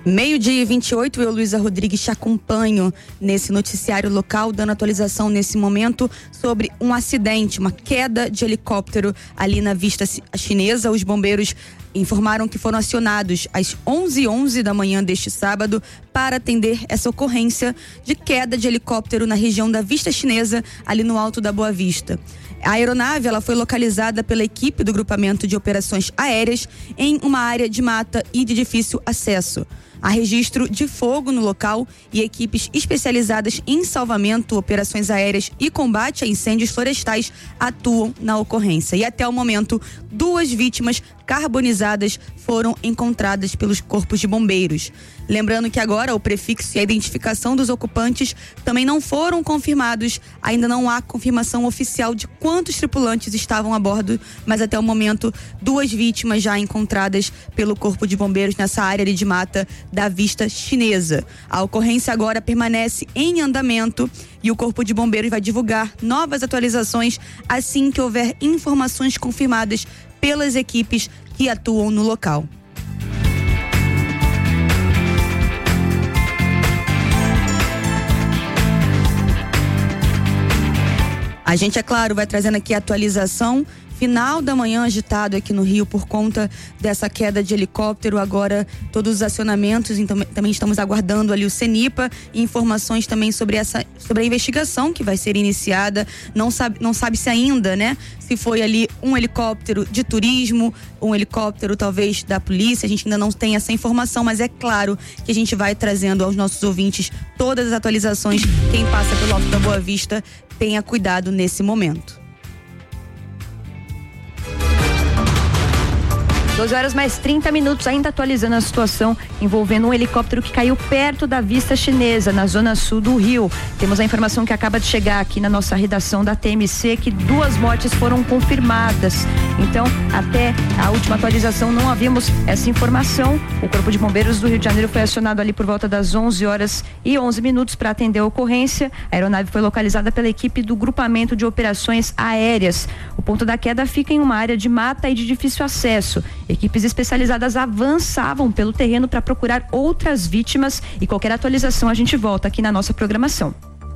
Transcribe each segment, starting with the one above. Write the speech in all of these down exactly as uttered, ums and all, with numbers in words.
Meio-dia e vinte e oito, eu, Luísa Rodrigues, te acompanho nesse noticiário local, dando atualização nesse momento sobre um acidente, uma queda de helicóptero ali na Vista Chinesa. Os bombeiros informaram que foram acionados às onze e onze da manhã deste sábado para atender essa ocorrência de queda de helicóptero na região da Vista Chinesa, ali no Alto da Boa Vista. A aeronave ela foi localizada pela equipe do Grupamento de Operações Aéreas em uma área de mata e de difícil acesso. Há registro de fogo no local e equipes especializadas em salvamento, operações aéreas e combate a incêndios florestais atuam na ocorrência. E até o momento, duas vítimas carbonizadas foram encontradas pelos corpos de bombeiros. Lembrando que agora o prefixo e a identificação dos ocupantes também não foram confirmados. Ainda não há confirmação oficial de quantos tripulantes estavam a bordo, mas até o momento, duas vítimas já encontradas pelo Corpo de Bombeiros nessa área de mata da Vista Chinesa. A ocorrência agora permanece em andamento e o Corpo de Bombeiros vai divulgar novas atualizações assim que houver informações confirmadas pelas equipes que atuam no local. A gente, é claro, vai trazendo aqui a atualização. Final da manhã agitado aqui no Rio por conta dessa queda de helicóptero. Agora todos os acionamentos, então também estamos aguardando ali o CENIPA e informações também sobre essa, sobre a investigação que vai ser iniciada. Não sabe, não sabe-se ainda, né, se foi ali um helicóptero de turismo, um helicóptero talvez da polícia. A gente ainda não tem essa informação, mas é claro que a gente vai trazendo aos nossos ouvintes todas as atualizações. Quem passa pelo Alto da Boa Vista, tenha cuidado nesse momento. doze horas mais trinta minutos, ainda atualizando a situação envolvendo um helicóptero que caiu perto da Vista Chinesa, na zona sul do Rio. Temos a informação que acaba de chegar aqui na nossa redação da T M C, que duas mortes foram confirmadas. Então, até a última atualização não havíamos essa informação. O Corpo de Bombeiros do Rio de Janeiro foi acionado ali por volta das onze horas e onze minutos para atender a ocorrência. A aeronave foi localizada pela equipe do Grupamento de Operações Aéreas. O ponto da queda fica em uma área de mata e de difícil acesso. Equipes especializadas avançavam pelo terreno para procurar outras vítimas e qualquer atualização a gente volta aqui na nossa programação.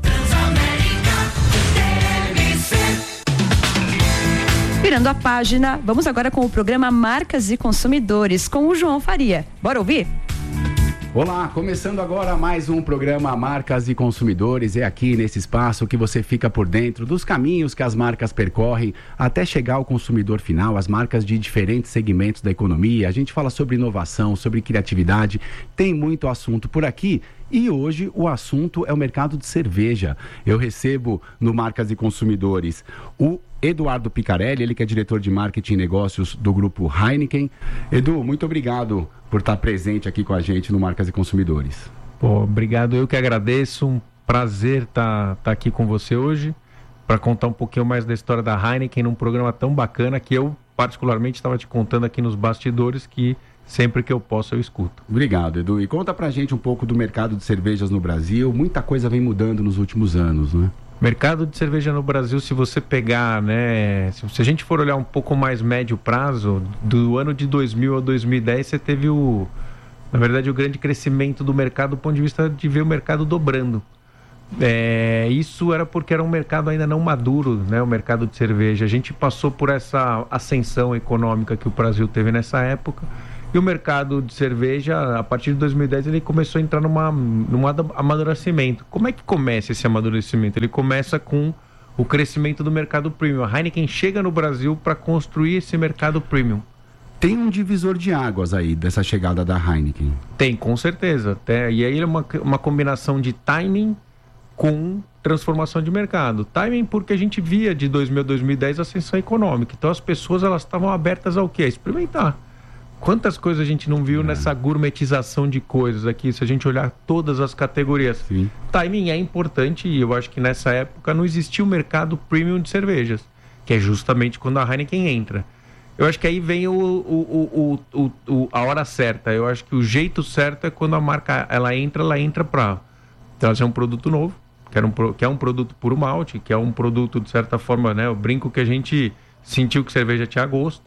Virando a página, vamos agora com o programa Marcas e Consumidores com o João Faria. Bora ouvir? Olá, começando agora mais um programa Marcas e Consumidores. É aqui nesse espaço que você fica por dentro dos caminhos que as marcas percorrem até chegar ao consumidor final, as marcas de diferentes segmentos da economia. A gente fala sobre inovação, sobre criatividade, tem muito assunto por aqui. E hoje o assunto é o mercado de cerveja. Eu recebo no Marcas e Consumidores o Eduardo Picarelli, ele que é diretor de marketing e negócios do grupo Heineken. Edu, muito obrigado por estar presente aqui com a gente no Marcas e Consumidores. Pô, obrigado, eu que agradeço, um prazer estar tá, tá aqui com você hoje para contar um pouquinho mais da história da Heineken num programa tão bacana que eu particularmente estava te contando aqui nos bastidores, que sempre que eu posso eu escuto. Obrigado, Edu. E conta pra gente um pouco do mercado de cervejas no Brasil. Muita coisa vem mudando nos últimos anos, né? Mercado de cerveja no Brasil, se você pegar, né, se, se a gente for olhar um pouco mais médio prazo, do ano de dois mil a dois mil e dez, você teve o, na verdade, o grande crescimento do mercado do ponto de vista de ver o mercado dobrando. É, isso era porque era um mercado ainda não maduro, né, o mercado de cerveja. A gente passou por essa ascensão econômica que o Brasil teve nessa época. E o mercado de cerveja, a partir de dois mil e dez, ele começou a entrar numa, num amadurecimento. Como é que começa esse amadurecimento? Ele começa com o crescimento do mercado premium. A Heineken chega no Brasil para construir esse mercado premium. Tem um divisor de águas aí dessa chegada da Heineken? Tem, com certeza. Até, e aí é uma, uma combinação de timing com transformação de mercado. Timing porque a gente via de dois mil a dois mil e dez a ascensão econômica. Então as pessoas elas estavam abertas ao quê? A experimentar. Quantas coisas a gente não viu é. nessa gourmetização de coisas aqui, se a gente olhar todas as categorias. Sim. Timing é importante e eu acho que nessa época não existia o mercado premium de cervejas, que é justamente quando a Heineken entra. Eu acho que aí vem o, o, o, o, o, a hora certa. Eu acho que o jeito certo é quando a marca ela entra, ela entra para trazer um produto novo, que, era um, que é um produto puro malte, que é um produto, de certa forma, né? Eu brinco que a gente sentiu que cerveja tinha gosto.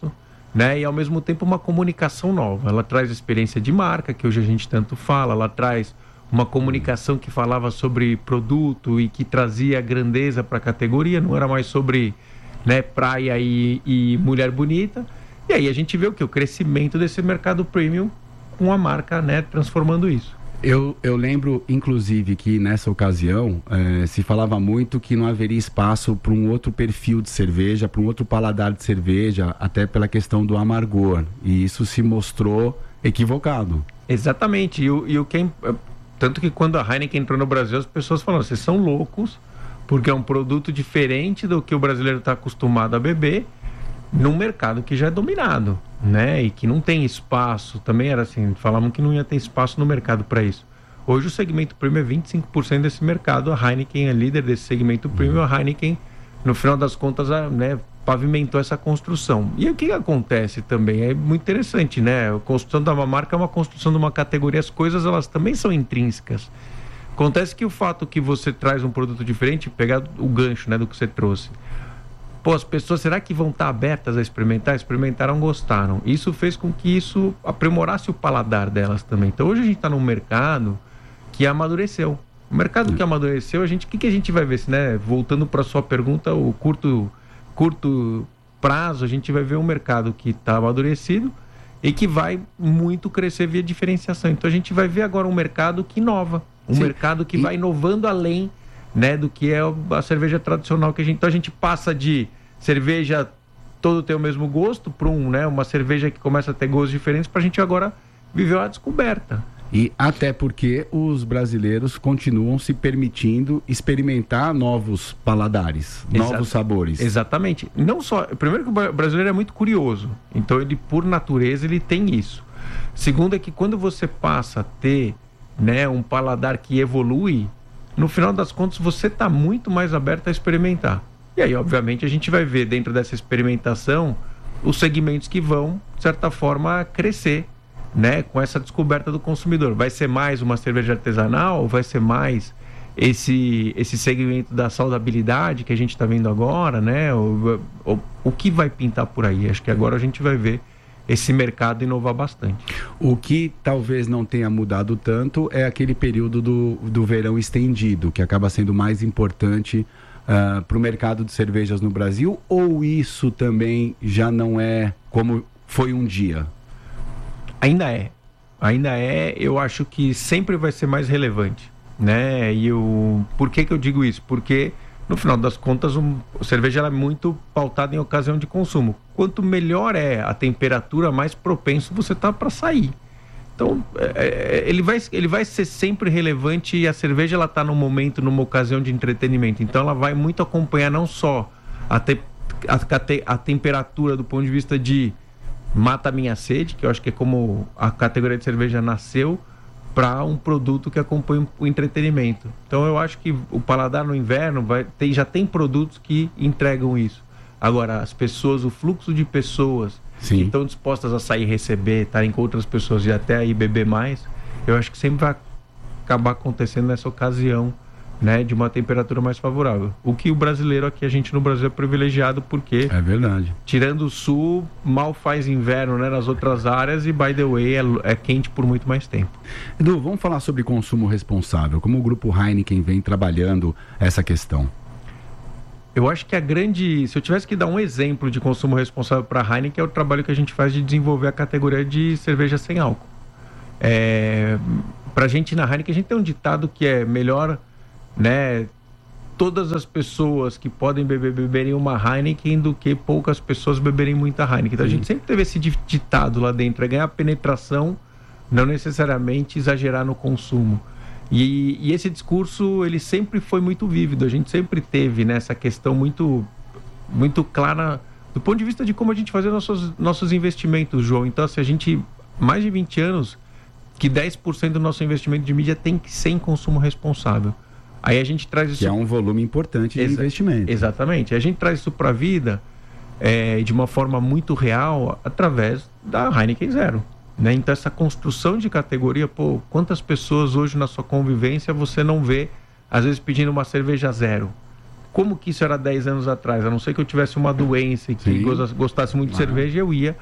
né? E ao mesmo tempo uma comunicação nova. Ela traz experiência de marca, que hoje a gente tanto fala, ela traz uma comunicação que falava sobre produto e que trazia grandeza para a categoria, não era mais sobre, né, praia e, e mulher bonita. E aí a gente vê o que? O crescimento desse mercado premium com a marca, né, transformando isso. Eu, eu lembro, inclusive, que nessa ocasião eh, se falava muito que não haveria espaço para um outro perfil de cerveja, para um outro paladar de cerveja, até pela questão do amargor. E isso se mostrou equivocado. Exatamente. E o, e o que é, tanto que quando a Heineken entrou no Brasil, as pessoas falaram, vocês são loucos, porque é um produto diferente do que o brasileiro está acostumado a beber, num mercado que já é dominado, né? E que não tem espaço. Também era assim, falavam que não ia ter espaço no mercado para isso. Hoje o segmento premium é vinte e cinco por cento desse mercado, a Heineken é líder desse segmento premium, a Heineken, no final das contas, a, né, pavimentou essa construção. E o que acontece também? É muito interessante, né? A construção de uma marca é uma construção de uma categoria, as coisas elas também são intrínsecas. Acontece que o fato que você traz um produto diferente, pegar o gancho, né, do que você trouxe, pô, as pessoas, será que vão estar abertas a experimentar? Experimentaram, gostaram. Isso fez com que isso aprimorasse o paladar delas também. Então hoje a gente está num mercado que amadureceu. O mercado que amadureceu, a gente, o que, que a gente vai ver? Né? Voltando para a sua pergunta, o curto, curto prazo, a gente vai ver um mercado que está amadurecido e que vai muito crescer via diferenciação. Então a gente vai ver agora um mercado que inova. Um Sim. mercado que e... vai inovando além, né, do que é a cerveja tradicional que a gente... Então a gente passa de cerveja todo ter o mesmo gosto para um, né, uma cerveja que começa a ter gostos diferentes, para a gente agora viver uma descoberta. E até porque os brasileiros continuam se permitindo experimentar novos paladares, Exato. novos sabores. Exatamente. Não só... Primeiro que o brasileiro é muito curioso, então ele, por natureza, ele tem isso. Segundo é que quando você passa a ter, né, um paladar que evolui, no final das contas, você está muito mais aberto a experimentar. E aí, obviamente, a gente vai ver dentro dessa experimentação os segmentos que vão, de certa forma, crescer, né, com essa descoberta do consumidor. Vai ser mais uma cerveja artesanal? Vai ser mais esse, esse segmento da saudabilidade que a gente está vendo agora, né? O, o, o que vai pintar por aí? Acho que agora a gente vai ver esse mercado inovar bastante. O que talvez não tenha mudado tanto é aquele período do, do verão estendido, que acaba sendo mais importante uh, para o mercado de cervejas no Brasil, ou isso também já não é como foi um dia? Ainda é. Ainda é, eu acho que sempre vai ser mais relevante, né? E eu... Por que que eu digo isso? Porque no final das contas, um, a cerveja ela é muito pautada em ocasião de consumo. Quanto melhor é a temperatura, mais propenso você está para sair. Então, é, ele, vai, ele vai ser sempre relevante e a cerveja ela está num momento, numa ocasião de entretenimento. Então, ela vai muito acompanhar não só a, te, a, a, a temperatura do ponto de vista de mata a minha sede, que eu acho que é como a categoria de cerveja nasceu, para um produto que acompanha o entretenimento. Então eu acho que o paladar no inverno vai, tem, já tem produtos que entregam isso. Agora, as pessoas, o fluxo de pessoas Sim. que estão dispostas a sair, receber, estarem com outras pessoas e até aí beber mais, eu acho que sempre vai acabar acontecendo nessa ocasião, né, de uma temperatura mais favorável. O que o brasileiro aqui, a gente no Brasil é privilegiado porque... É verdade. Tirando o sul, mal faz inverno, né, nas outras áreas e, by the way, é, é quente por muito mais tempo. Edu, vamos falar sobre consumo responsável. Como o grupo Heineken vem trabalhando essa questão? Eu acho que a grande... Se eu tivesse que dar um exemplo de consumo responsável para a Heineken, é o trabalho que a gente faz de desenvolver a categoria de cerveja sem álcool. É... Para a gente na Heineken, a gente tem um ditado que é melhor... né, todas as pessoas que podem beber, beberem uma Heineken do que poucas pessoas beberem muita Heineken. Então a gente sempre teve esse ditado lá dentro, é ganhar penetração, não necessariamente exagerar no consumo. E, e esse discurso, ele sempre foi muito vívido, a gente sempre teve, né, essa questão muito, muito clara do ponto de vista de como a gente fazia nossos, nossos investimentos, João. Então, se a gente, mais de vinte anos, que dez por cento do nosso investimento de mídia tem que ser em consumo responsável. Aí a gente traz isso... Que é um volume importante de Exa- investimento. Exatamente. A gente traz isso para a vida é, de uma forma muito real através da Heineken Zero. Né? Então essa construção de categoria, pô, quantas pessoas hoje na sua convivência você não vê, às vezes pedindo uma cerveja zero? Como que isso era dez anos atrás? A não ser que eu tivesse uma doença e que Sim. gostasse muito de ah. cerveja, eu ia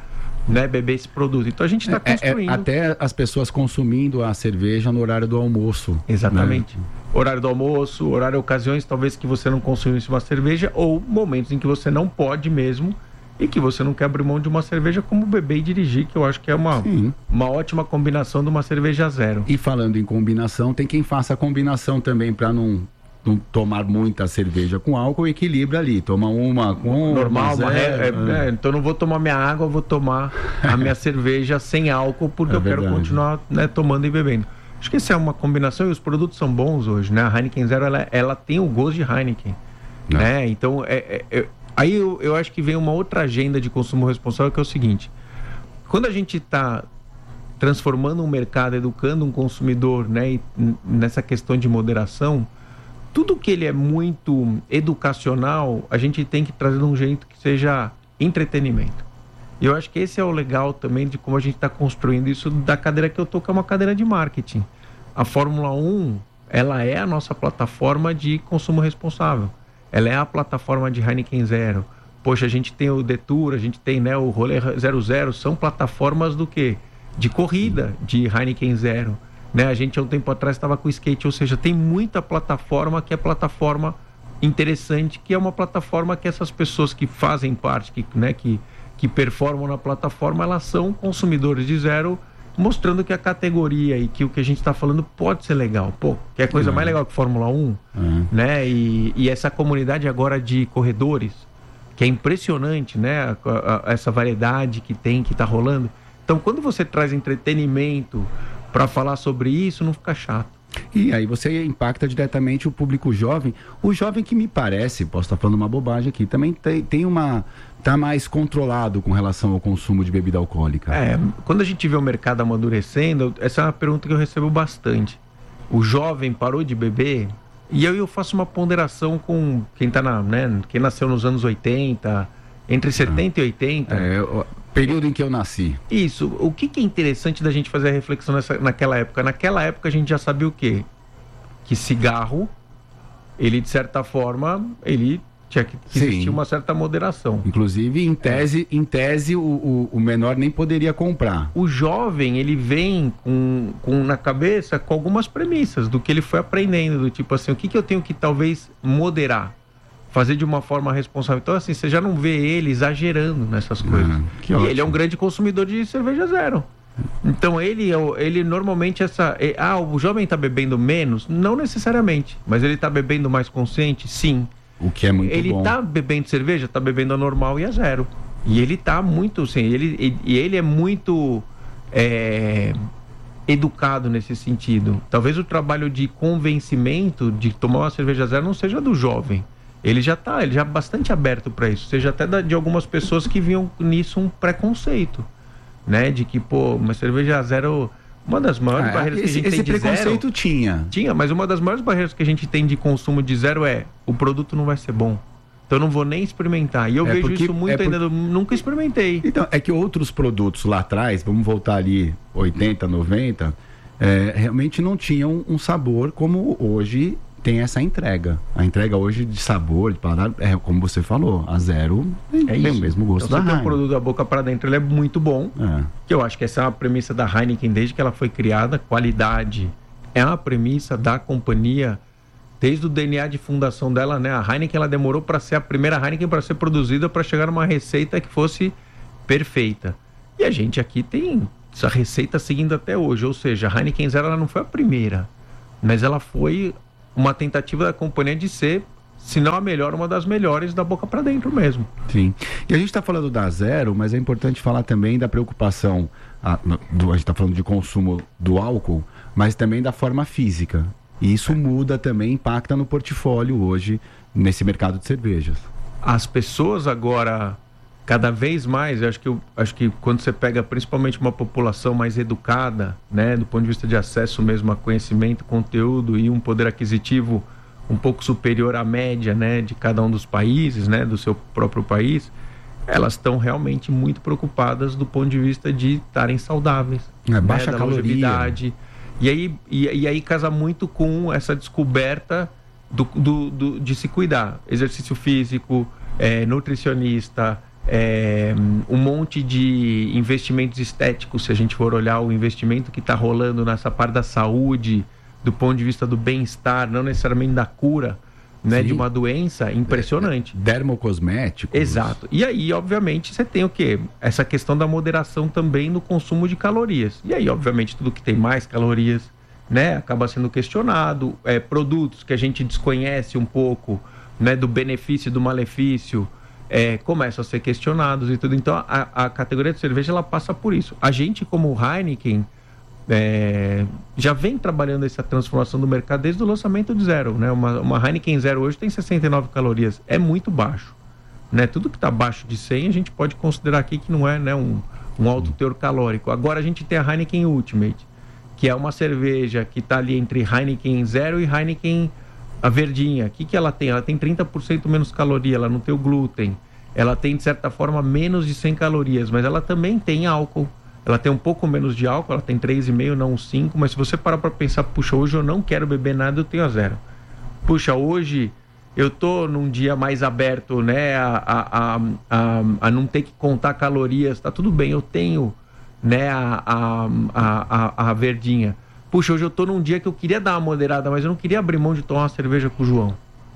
né, beber esse produto. Então a gente está construindo. É, é, até as pessoas consumindo a cerveja no horário do almoço. Exatamente. Né? Horário do almoço, horário ocasiões talvez que você não consumisse uma cerveja, ou momentos em que você não pode mesmo e que você não quer abrir mão de uma cerveja, como beber e dirigir, que eu acho que é uma, uma ótima combinação de uma cerveja zero. E falando em combinação, tem quem faça a combinação também para não, não tomar muita cerveja com álcool, equilibra ali, toma uma com normal, uma zero, é, é, é, então eu não vou tomar minha água, eu vou tomar a minha cerveja sem álcool, porque é eu verdade. quero continuar, né, tomando e bebendo. Acho que essa é uma combinação e os produtos são bons hoje, né? A Heineken Zero, ela, ela tem o gosto de Heineken, não. né? Então, é, é, é, aí eu, eu acho que vem uma outra agenda de consumo responsável, que é o seguinte: quando a gente está transformando um mercado, educando um consumidor, né, e, nessa questão de moderação, tudo que ele é muito educacional, a gente tem que trazer de um jeito que seja entretenimento. E eu acho que esse é o legal também de como a gente está construindo isso da cadeira que eu tô, que é uma cadeira de marketing. A Fórmula um, ela é a nossa plataforma de consumo responsável. Ela é a plataforma de Heineken Zero. Poxa, a gente tem o Detour, a gente tem, né, o Rolê zero zero, são plataformas do quê? De corrida de Heineken Zero. Né? A gente há um tempo atrás estava com o skate, ou seja, tem muita plataforma que é plataforma interessante, que é uma plataforma que essas pessoas que fazem parte, que, né, que que performam na plataforma, elas são consumidores de zero, mostrando que a categoria e que o que a gente está falando pode ser legal. Pô, que é coisa uhum. mais legal que Fórmula um, uhum. né? E, e essa comunidade agora de corredores, que é impressionante, né? A, a, essa variedade que tem, que está rolando. Então, quando você traz entretenimento para falar sobre isso, não fica chato. E aí você impacta diretamente o público jovem. O jovem que me parece, posso estar falando uma bobagem aqui, também tem, tem uma... Está mais controlado com relação ao consumo de bebida alcoólica. É, quando a gente vê o mercado amadurecendo, essa é uma pergunta que eu recebo bastante. O jovem parou de beber? E aí eu faço uma ponderação com quem tá na, né, quem nasceu nos anos oitenta, entre setenta ah. e oitenta. É, o período em que eu nasci. Isso. O que, que é interessante da gente fazer a reflexão nessa, naquela época? Naquela época a gente já sabia o quê? Que cigarro, ele de certa forma, ele... tinha que existir uma certa moderação. Inclusive, em tese, é. em tese o, o, o menor nem poderia comprar. O jovem, ele vem com, com na cabeça com algumas premissas do que ele foi aprendendo, do tipo assim, o que, que eu tenho que talvez moderar, fazer de uma forma responsável. Então, assim, você já não vê ele exagerando nessas coisas. Ah, que e ótimo. Ele é um grande consumidor de cerveja zero. Então, ele, ele normalmente, essa... Ah, o jovem está bebendo menos? Não necessariamente. Mas ele está bebendo mais consciente? Sim. O que é muito ele bom. Ele tá bebendo cerveja, tá bebendo a normal e a zero. E ele tá muito, assim, ele, ele, ele é muito é, educado nesse sentido. Talvez o trabalho de convencimento de tomar uma cerveja zero não seja do jovem. Ele já tá, ele já é bastante aberto para isso. Seja até da, de algumas pessoas que viam nisso um preconceito, né? De que, pô, uma cerveja zero... Uma das maiores ah, barreiras esse, que a gente esse tem de zero... Esse preconceito tinha. Tinha, mas uma das maiores barreiras que a gente tem de consumo de zero é o produto não vai ser bom. Então eu não vou nem experimentar. E eu é vejo porque, isso muito é ainda, por... nunca experimentei. Então, é que outros produtos lá atrás, vamos voltar ali oitenta, noventa, é, realmente não tinham um sabor como hoje tem essa entrega. A entrega hoje de sabor, de paladar, é como você falou, a zero é tem isso. o mesmo gosto então, da Heineken. O produto da boca para dentro ele é muito bom. É. Que eu acho que essa é uma premissa da Heineken desde que ela foi criada. Qualidade é uma premissa da companhia desde o D N A de fundação dela, né? A Heineken ela demorou para ser a primeira Heineken para ser produzida, para chegar numa receita que fosse perfeita. E a gente aqui tem essa receita seguindo até hoje. Ou seja, a Heineken Zero ela não foi a primeira, mas ela foi uma tentativa da companhia de ser, se não a melhor, uma das melhores da boca para dentro mesmo. Sim. E a gente está falando da zero, mas é importante falar também da preocupação, a, do, a gente está falando de consumo do álcool, mas também da forma física. E isso é. muda também, impacta no portfólio hoje, nesse mercado de cervejas. As pessoas agora, cada vez mais, eu acho que, eu, acho que quando você pega principalmente uma população mais educada, né, do ponto de vista de acesso mesmo a conhecimento, conteúdo e um poder aquisitivo um pouco superior à média, né, de cada um dos países, né, do seu próprio país, elas estão realmente muito preocupadas do ponto de vista de estarem saudáveis. É, baixa né, da caloria. longevidade. E aí, e, e aí casa muito com essa descoberta do, do, do, de se cuidar. Exercício físico, é, nutricionista, é, um monte de investimentos estéticos, se a gente for olhar o investimento que está rolando nessa parte da saúde, do ponto de vista do bem-estar, não necessariamente da cura, né, de uma doença, impressionante. Dermocosméticos. Exato. E aí, obviamente, você tem o quê? Essa questão da moderação também no consumo de calorias. E aí, obviamente, tudo que tem mais calorias, né, acaba sendo questionado. É, produtos que a gente desconhece um pouco, né, do benefício e do malefício, é, começam a ser questionados e tudo. Então, a, a categoria de cerveja, ela passa por isso. A gente, como Heineken, É, já vem trabalhando essa transformação do mercado desde o lançamento de Zero, né? Uma, uma Heineken Zero hoje tem sessenta e nove calorias, é muito baixo, né? Tudo que está abaixo de cem a gente pode considerar aqui que não é, né, um, um alto teor calórico. Agora a gente tem a Heineken Ultimate, que é uma cerveja que está ali entre Heineken Zero e Heineken a verdinha. O que, que ela tem? Ela tem trinta por cento menos caloria, ela não tem o glúten, ela tem de certa forma menos de cem calorias, mas ela também tem álcool. Ela tem um pouco menos de álcool, ela tem três vírgula cinco, não cinco, mas se você parar para pensar, puxa, hoje eu não quero beber nada, eu tenho a zero. Puxa, hoje eu tô num dia mais aberto, né, a, a, a, a, a não ter que contar calorias, tá tudo bem, eu tenho, né, a, a, a, a verdinha. Puxa, hoje eu tô num dia que eu queria dar uma moderada, mas eu não queria abrir mão de tomar uma cerveja com o João.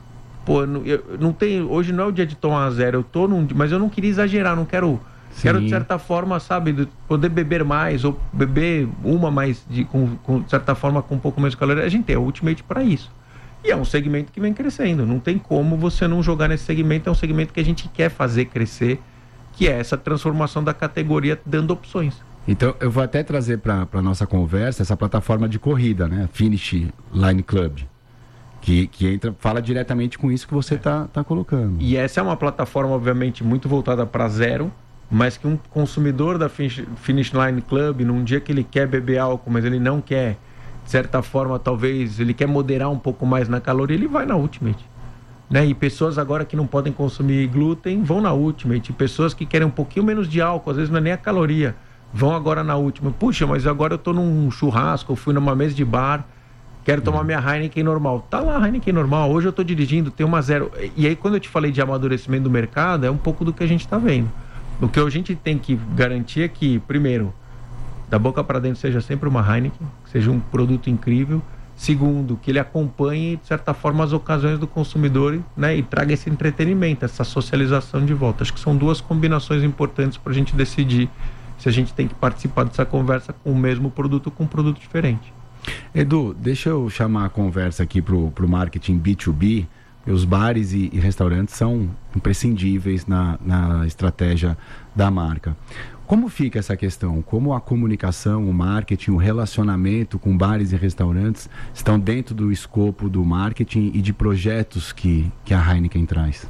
Pô, eu, eu não tenho, hoje não é o dia de tomar a zero, eu tô num, mas eu não queria exagerar, não quero... Sim. Quero, de certa forma, sabe, de poder beber mais, ou beber uma mais, de, com, com, de certa forma, com um pouco menos de caloria. A gente tem a Ultimate para isso. E é um segmento que vem crescendo. Não tem como você não jogar nesse segmento. É um segmento que a gente quer fazer crescer, que é essa transformação da categoria, dando opções. Então, eu vou até trazer para a nossa conversa essa plataforma de corrida, né? Finish Line Club. Que, que entra, fala diretamente com isso que você está tá colocando. E essa é uma plataforma, obviamente, muito voltada para zero, mas que um consumidor da Finish Line Club, num dia que ele quer beber álcool, mas ele não quer, de certa forma, talvez, ele quer moderar um pouco mais na caloria, ele vai na Ultimate. Né? E pessoas agora que não podem consumir glúten, vão na Ultimate. E pessoas que querem um pouquinho menos de álcool, às vezes não é nem a caloria, vão agora na Ultimate. Puxa, mas agora eu tô num churrasco, eu fui numa mesa de bar, quero tomar minha Heineken normal. Tá lá a Heineken normal, hoje eu tô dirigindo, tem uma zero. E aí, quando eu te falei de amadurecimento do mercado, é um pouco do que a gente tá vendo. O que a gente tem que garantir é que, primeiro, da boca para dentro seja sempre uma Heineken, seja um produto incrível. Segundo, que ele acompanhe, de certa forma, as ocasiões do consumidor, né, e traga esse entretenimento, essa socialização de volta. Acho que são duas combinações importantes para a gente decidir se a gente tem que participar dessa conversa com o mesmo produto ou com um produto diferente. Edu, deixa eu chamar a conversa aqui para o marketing B dois B. Os bares e, e restaurantes são imprescindíveis na, na estratégia da marca. Como fica essa questão? Como a comunicação, o marketing, o relacionamento com bares e restaurantes estão dentro do escopo do marketing e de projetos que, que a Heineken traz?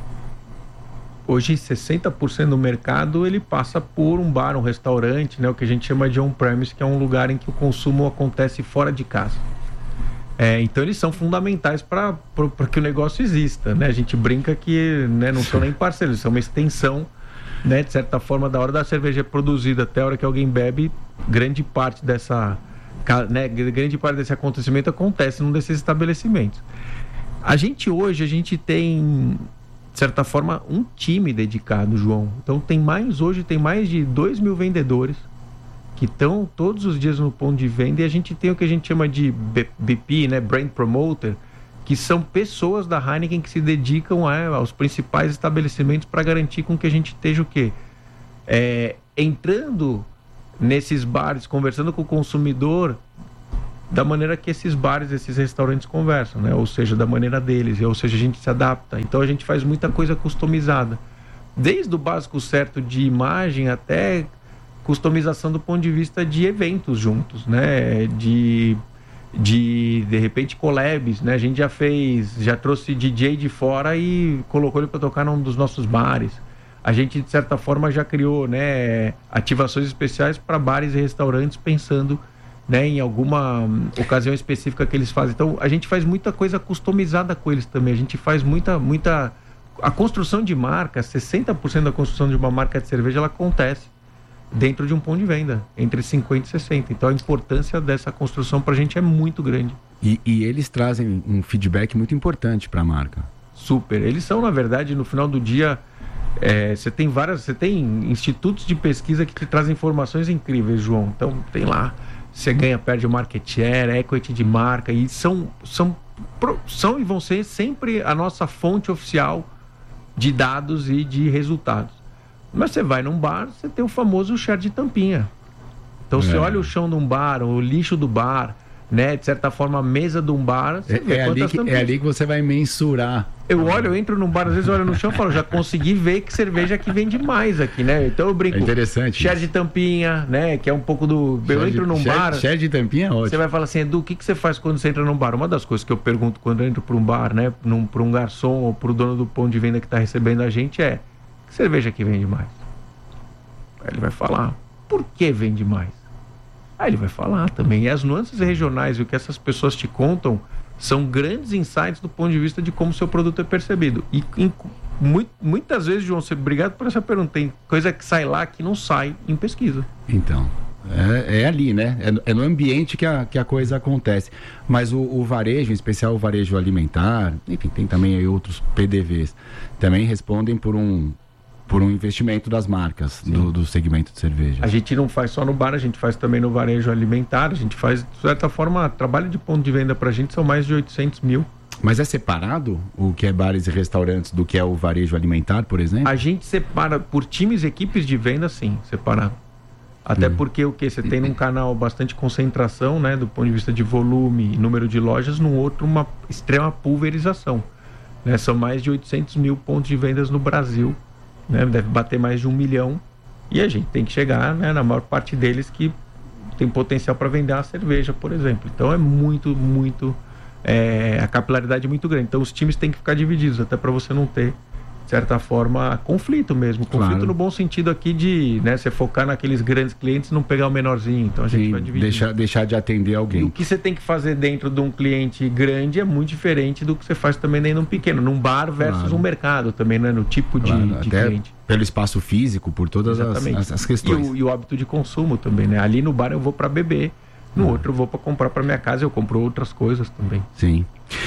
Hoje, sessenta por cento do mercado ele passa por um bar, um restaurante, né, o que a gente chama de on-premise, que é um lugar em que o consumo acontece fora de casa. É, então eles são fundamentais para que o negócio exista, né? A gente brinca que, né, não são nem parceiros, são uma extensão, né, de certa forma, da hora da cerveja produzida até a hora que alguém bebe, grande parte dessa, né, grande parte desse acontecimento acontece num desses estabelecimentos. A gente hoje, a gente tem, de certa forma, um time dedicado, João. Então tem mais, hoje tem mais de dois mil vendedores que estão todos os dias no ponto de venda, e a gente tem o que a gente chama de B P, né, Brand Promoter, que são pessoas da Heineken que se dedicam a, aos principais estabelecimentos para garantir com que a gente esteja o quê? É, entrando nesses bares, conversando com o consumidor da maneira que esses bares, esses restaurantes conversam, né? Ou seja, da maneira deles, ou seja, a gente se adapta. Então a gente faz muita coisa customizada, desde o básico certo de imagem até customização do ponto de vista de eventos juntos, né? De, de, de repente, collabs, né? A gente já fez, já trouxe D J de fora e colocou ele para tocar num dos nossos bares. A gente, de certa forma, já criou, né, ativações especiais para bares e restaurantes, pensando, né, em alguma ocasião específica que eles fazem. Então, a gente faz muita coisa customizada com eles também. A gente faz muita, muita... A construção de marca, sessenta por cento da construção de uma marca de cerveja, ela acontece dentro de um ponto de venda, entre cinquenta e sessenta. Então a importância dessa construção para a gente é muito grande. E, e eles trazem um feedback muito importante para a marca. Super. Eles são, na verdade, no final do dia, É, você tem várias, você tem institutos de pesquisa que te trazem informações incríveis, João. Então tem lá, você ganha, perde o market share, equity de marca, e são, são, são e vão ser sempre a nossa fonte oficial de dados e de resultados. Mas você vai num bar, você tem o famoso share de tampinha. Então é. Você olha o chão de um bar, o lixo do bar, né? De certa forma, a mesa de um bar, você é, vê é, ali que, é ali que você vai mensurar. Eu olho, eu entro num bar, às vezes eu olho no chão e falo, já consegui ver que cerveja que vende mais aqui, né? Então eu brinco. É interessante. Share de tampinha, né? Que é um pouco do... Eu entro num share, bar... Share de tampinha é ótimo. Você vai falar assim, Edu, o que, que você faz quando você entra num bar? Uma das coisas que eu pergunto quando eu entro para um bar, né? Num, para um garçom ou para o dono do ponto de venda que está recebendo a gente é, que cerveja que vende mais? Aí ele vai falar, por que vende mais? Aí ele vai falar também. E as nuances regionais e o que essas pessoas te contam são grandes insights do ponto de vista de como o seu produto é percebido. E em, muito, muitas vezes, João, você, obrigado por essa pergunta, tem coisa que sai lá que não sai em pesquisa. Então, é, é ali, né? É, é no ambiente que a, que a coisa acontece. Mas o, o varejo, em especial o varejo alimentar, enfim, tem também aí outros P D Vs, também respondem por um... por um investimento das marcas do, do segmento de cerveja. A gente não faz só no bar, a gente faz também no varejo alimentar, a gente faz, de certa forma, trabalho de ponto de venda pra gente são mais de oitocentos mil. Mas é separado o que é bares e restaurantes do que é o varejo alimentar, por exemplo? A gente separa por times e equipes de venda, sim, separado. Até hum. porque o que? Você tem num canal bastante concentração, né, do ponto de vista de volume e número de lojas, num outro uma extrema pulverização. Né? São mais de oitocentos mil pontos de vendas no Brasil. Né, deve bater mais de um milhão e a gente tem que chegar, né, na maior parte deles que tem potencial para vender a cerveja, por exemplo. Então é muito, muito é, a capilaridade é muito grande. Então os times têm que ficar divididos até para você não ter, de certa forma, conflito mesmo. Conflito claro. No bom sentido aqui de, né, você focar naqueles grandes clientes e não pegar o menorzinho. Então a gente Sim, vai dividir. Deixar, deixar de atender alguém. E o que você tem que fazer dentro de um cliente grande é muito diferente do que você faz também dentro de um pequeno. Num bar versus claro. Um mercado também, né? No tipo de, claro, de cliente. Pelo espaço físico, por todas as, as, as questões. E o, e o hábito de consumo também, né? Ali no bar eu vou para beber, no ah. outro eu vou para comprar para minha casa, eu compro outras coisas também. Sim.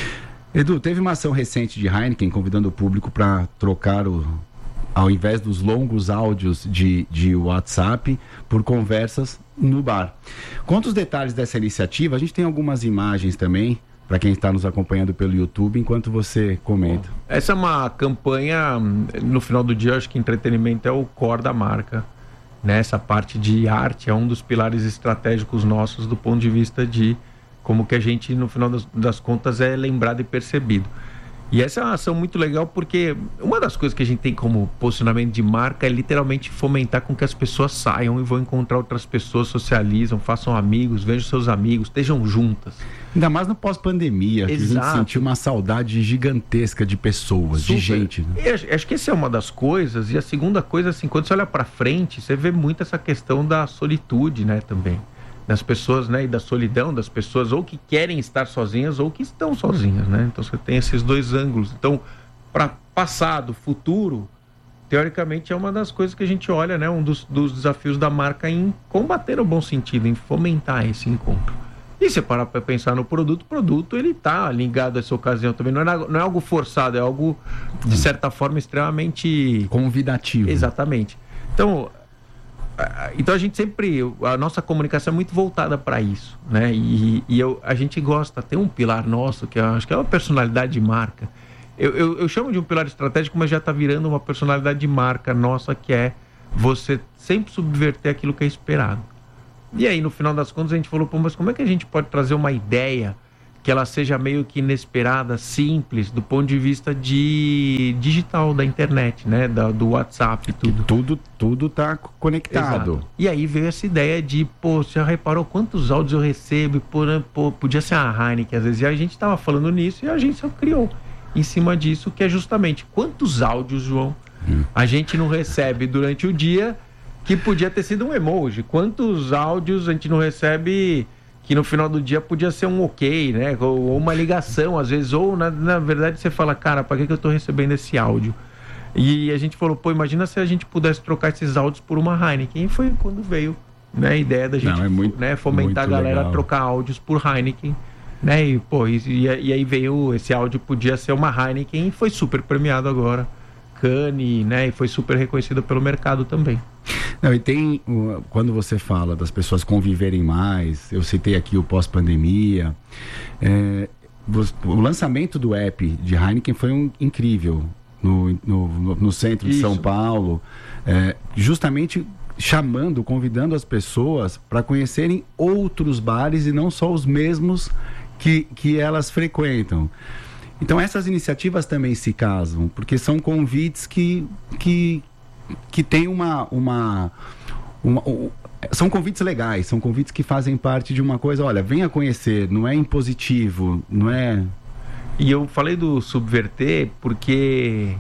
Edu, teve uma ação recente de Heineken convidando o público para trocar o... ao invés dos longos áudios de, de WhatsApp, por conversas no bar. Conta os detalhes dessa iniciativa. A gente tem algumas imagens também, para quem está nos acompanhando pelo YouTube, enquanto você comenta. Bom, essa é uma campanha, no final do dia, acho que entretenimento é o core da marca. Né? Essa parte de arte é um dos pilares estratégicos nossos do ponto de vista de como que a gente, no final das, das contas, é lembrado e percebido. E essa é uma ação muito legal porque uma das coisas que a gente tem como posicionamento de marca é literalmente fomentar com que as pessoas saiam e vão encontrar outras pessoas, socializam, façam amigos, vejam seus amigos, estejam juntas. Ainda mais no pós-pandemia, que a gente sentiu uma saudade gigantesca de pessoas, Super. de gente. Né? Acho, acho que essa é uma das coisas. E a segunda coisa, assim, quando você olha para frente, você vê muito essa questão da solitude, né, também. Das pessoas, né, e da solidão das pessoas, ou que querem estar sozinhas ou que estão sozinhas, né? Então você tem esses dois ângulos. Então, para passado, futuro, teoricamente é uma das coisas que a gente olha, né, um dos, dos desafios da marca em combater o bom sentido, em fomentar esse encontro. E se parar para pensar no produto, o produto ele tá ligado a essa ocasião também, não é, não é algo forçado, é algo de certa forma extremamente convidativo. Exatamente. Então, Então a gente sempre, a nossa comunicação é muito voltada para isso, né? E, e eu, a gente gosta, tem um pilar nosso, que eu acho que é uma personalidade de marca. Eu, eu, eu chamo de um pilar estratégico, mas já está virando uma personalidade de marca nossa, que é você sempre subverter aquilo que é esperado. E aí, no final das contas, a gente falou, pô, mas como é que a gente pode trazer uma ideia que ela seja meio que inesperada, simples, do ponto de vista de digital, da internet, né? Da, do WhatsApp e tudo. Que tudo, tudo tá conectado. Exato. E aí veio essa ideia de, pô, você já reparou quantos áudios eu recebo? Pô, pô, podia ser a Heineken, às vezes. E a gente tava falando nisso e a gente só criou em cima disso, que é justamente quantos áudios, João, hum. a gente não recebe durante o dia que podia ter sido um emoji. Quantos áudios a gente não recebe que no final do dia podia ser um ok, né? Ou, ou uma ligação, às vezes. Ou, na, na verdade, você fala, cara, para que, que eu tô recebendo esse áudio? E a gente falou, pô, imagina se a gente pudesse trocar esses áudios por uma Heineken. E foi quando veio, né, a ideia da gente, não, é muito, né, fomentar a galera legal. a trocar áudios por Heineken. Né? E, pô, e, e aí veio esse áudio, podia ser uma Heineken, e foi super premiado agora. Cannes, né? E foi super reconhecida pelo mercado também. Não, e tem, quando você fala das pessoas conviverem mais, eu citei aqui o pós-pandemia, é, o lançamento do app de Heineken foi um, incrível no, no, no centro de Isso. São Paulo, é, justamente chamando, convidando as pessoas para conhecerem outros bares e não só os mesmos que, que elas frequentam. Então essas iniciativas também se casam, porque são convites que, que, que têm uma, uma, uma, uma... São convites legais, são convites que fazem parte de uma coisa, olha, venha conhecer, não é impositivo, não é... E eu falei do subverter porque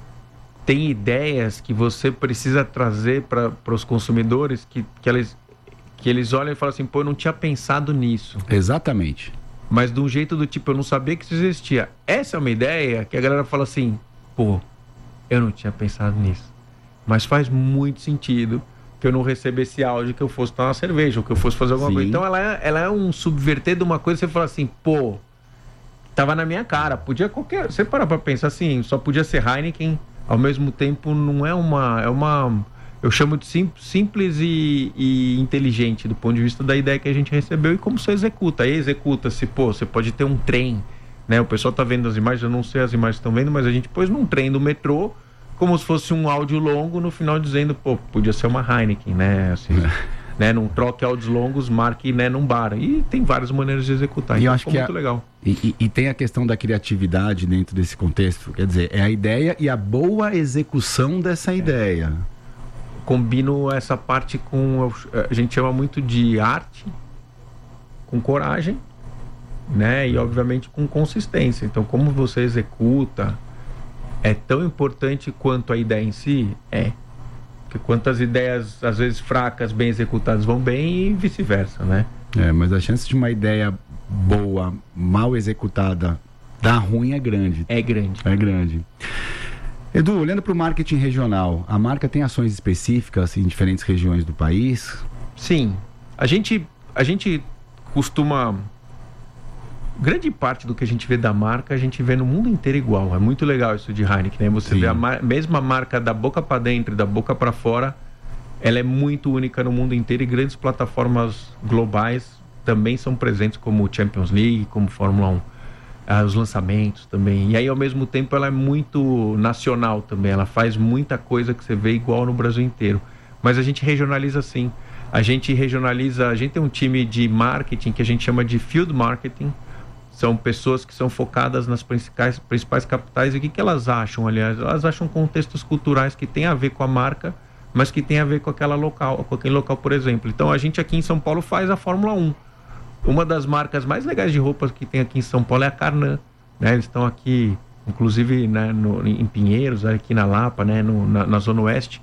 tem ideias que você precisa trazer para os consumidores que, que, eles, que eles olham e falam assim, pô, eu não tinha pensado nisso. Exatamente. Mas de um jeito do tipo, eu não sabia que isso existia. Essa é uma ideia que a galera fala assim, pô, eu não tinha pensado nisso. Mas faz muito sentido que eu não receba esse áudio, que eu fosse tomar uma cerveja, ou que eu fosse fazer alguma Sim. coisa. Então ela é, ela é um subverter de uma coisa, você fala assim, pô, tava na minha cara, podia qualquer... Você parar pra pensar assim, só podia ser Heineken, ao mesmo tempo não é uma... É uma eu chamo de sim, simples e, e inteligente, do ponto de vista da ideia que a gente recebeu e como você executa. Aí executa-se, pô, você pode ter um trem, né? O pessoal tá vendo as imagens, eu não sei as imagens que estão vendo, mas a gente pôs num trem do metrô, como se fosse um áudio longo, no final dizendo, pô, podia ser uma Heineken, né? Assim, né? Não troque áudios longos, marque, né, num bar. E tem várias maneiras de executar. E então eu acho que muito a... legal. E, e, e tem a questão da criatividade dentro desse contexto. Quer dizer, é a ideia e a boa execução dessa é. ideia. Combino essa parte com... A gente chama muito de arte, com coragem, né? E, obviamente, com consistência. Então, como você executa... É tão importante quanto a ideia em si? É. Porque quantas ideias, às vezes fracas, bem executadas, vão bem e vice-versa, né? É, mas a chance de uma ideia boa, mal executada, dar ruim é grande. É grande. É grande. Edu, olhando para o marketing regional, a marca tem ações específicas em diferentes regiões do país? Sim. A gente, a gente costuma... Grande parte do que a gente vê da marca, a gente vê no mundo inteiro igual. É muito legal isso de Heineken, né? Você Sim. vê a mar... mesma marca da boca para dentro e da boca para fora, ela é muito única no mundo inteiro e grandes plataformas globais também são presentes, como Champions League, como Fórmula um. Ah, os lançamentos também. E aí, ao mesmo tempo, ela é muito nacional também. Ela faz muita coisa que você vê igual no Brasil inteiro. Mas a gente regionaliza sim. A gente regionaliza... A gente tem um time de marketing que a gente chama de Field Marketing. São pessoas que são focadas nas principais, principais capitais. E o que, que elas acham, aliás? Elas acham contextos culturais que têm a ver com a marca, mas que tem a ver com aquela local, com aquele local, por exemplo. Então, a gente aqui em São Paulo faz a Fórmula um. Uma das marcas mais legais de roupas que tem aqui em São Paulo é a Carnan, né? Eles estão aqui, inclusive, né, no, em Pinheiros, aqui na Lapa, né, no, na, na Zona Oeste.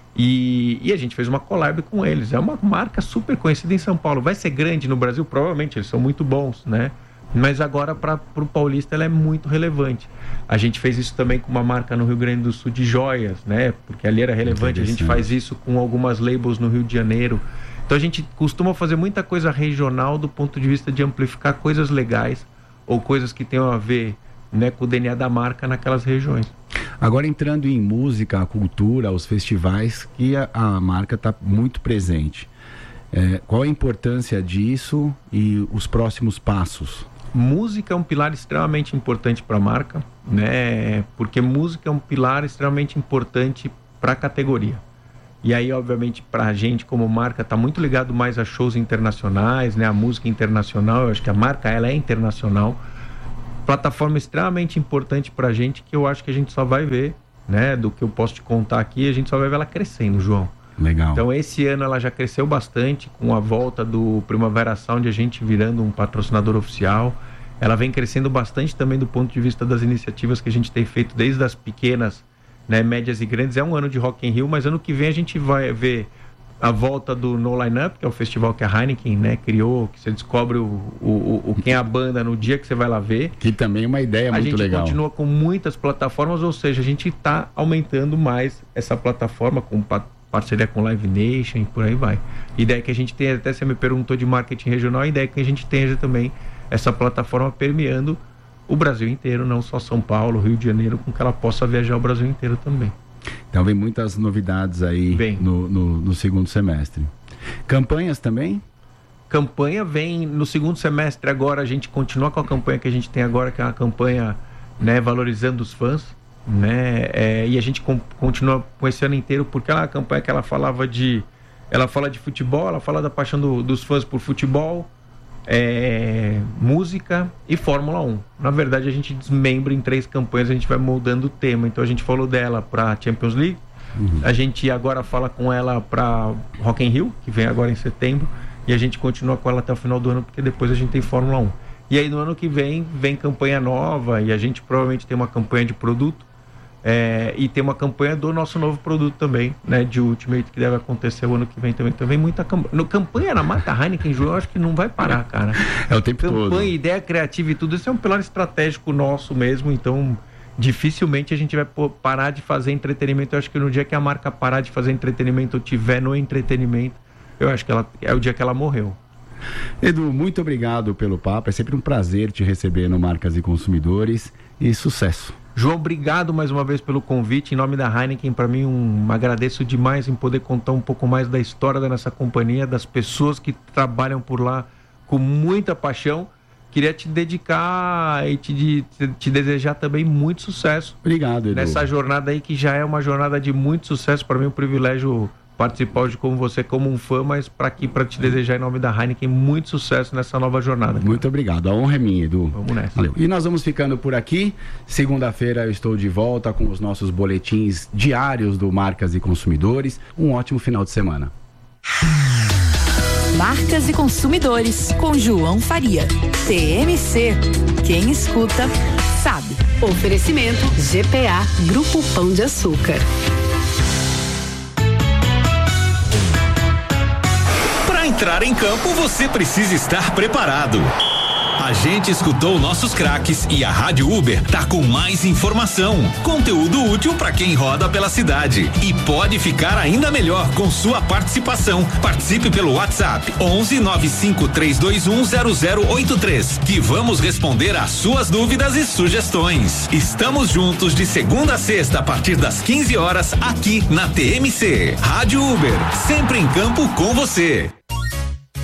E, e a gente fez uma collab com eles. É uma marca super conhecida em São Paulo. Vai ser grande no Brasil? Provavelmente, eles são muito bons, né? Mas agora, para o paulista, ela é muito relevante. A gente fez isso também com uma marca no Rio Grande do Sul de joias, né? Porque ali era relevante. A gente faz isso com algumas labels no Rio de Janeiro. Então a gente costuma fazer muita coisa regional do ponto de vista de amplificar coisas legais ou coisas que tenham a ver, né, com o D N A da marca naquelas regiões. Agora, entrando em música, a cultura, os festivais, que a, a marca está muito presente. É, qual a importância disso e os próximos passos? Música é um pilar extremamente importante para a marca, né? Porque música é um pilar extremamente importante para a categoria. E aí, obviamente, para a gente como marca, está muito ligado mais a shows internacionais, né? A música internacional, eu acho que a marca ela é internacional. Plataforma extremamente importante para a gente, que eu acho que a gente só vai ver, né? Do que eu posso te contar aqui, a gente só vai ver ela crescendo, João. Legal. Então, esse ano ela já cresceu bastante com a volta do Primavera Sound, a gente virando um patrocinador oficial. Ela vem crescendo bastante também do ponto de vista das iniciativas que a gente tem feito desde as pequenas, né, médias e grandes. É um ano de Rock in Rio, mas ano que vem a gente vai ver a volta do No Line Up, que é o festival que a Heineken, né, criou, que você descobre o, o, o, quem é a banda no dia que você vai lá ver. Que também é uma ideia muito legal. A gente continua com muitas plataformas, ou seja, a gente está aumentando mais essa plataforma com parceria com Live Nation e por aí vai. A ideia que a gente tem, até você me perguntou de marketing regional, a ideia que a gente tenha também essa plataforma permeando o Brasil inteiro, não só São Paulo, Rio de Janeiro, com que ela possa viajar o Brasil inteiro também. Então vem muitas novidades aí no, no, no segundo semestre. Campanhas também? Campanha vem no segundo semestre agora, a gente continua com a campanha que a gente tem agora, que é uma campanha, né, valorizando os fãs, né, é, e a gente com, continua com esse ano inteiro, porque ela é uma campanha que ela falava de, ela fala de futebol, ela fala da paixão do, dos fãs por futebol, é, música e Fórmula um. Na verdade a gente desmembra em três campanhas, a gente vai moldando o tema. Então a gente falou dela para Champions League, uhum. a gente agora fala com ela para Rock in Rio, que vem agora em setembro, e a gente continua com ela até o final do ano, porque depois a gente tem Fórmula um. E aí no ano que vem, vem campanha nova, e a gente provavelmente tem uma campanha de produto, é, e tem uma campanha do nosso novo produto também, né, de Ultimate, que deve acontecer o ano que vem também. Também muita campanha. No, campanha na marca Heineken, João, eu acho que não vai parar, cara. É o tempo campanha, todo. Campanha, ideia criativa e tudo, isso é um pilar estratégico nosso mesmo, então dificilmente a gente vai parar de fazer entretenimento. Eu acho que no dia que a marca parar de fazer entretenimento ou tiver no entretenimento, eu acho que ela, é o dia que ela morreu. Edu, muito obrigado pelo papo, é sempre um prazer te receber no Marcas e Consumidores, e sucesso. João, obrigado mais uma vez pelo convite, em nome da Heineken. Para mim, um, agradeço demais em poder contar um pouco mais da história da nossa companhia, das pessoas que trabalham por lá com muita paixão. Queria te dedicar e te, te, te desejar também muito sucesso. Obrigado, Edu. Nessa jornada aí, que já é uma jornada de muito sucesso. Para mim é um privilégio participar hoje como você, como um fã, mas para aqui, para te desejar em nome da Heineken muito sucesso nessa nova jornada. Cara. Muito obrigado, a honra é minha, Edu. Vamos nessa. Valeu. E nós vamos ficando por aqui. Segunda-feira eu estou de volta com os nossos boletins diários do Marcas e Consumidores. Um ótimo final de semana. Marcas e Consumidores, com João Faria. T M C, quem escuta sabe. Oferecimento G P A, Grupo Pão de Açúcar. Para entrar em campo, você precisa estar preparado. A gente escutou nossos craques e a Rádio Uber tá com mais informação, conteúdo útil para quem roda pela cidade, e pode ficar ainda melhor com sua participação. Participe pelo WhatsApp onze nove cinco três dois um zero zero oito três, que vamos responder às suas dúvidas e sugestões. Estamos juntos de segunda a sexta a partir das quinze horas aqui na T M C. Rádio Uber, sempre em campo com você.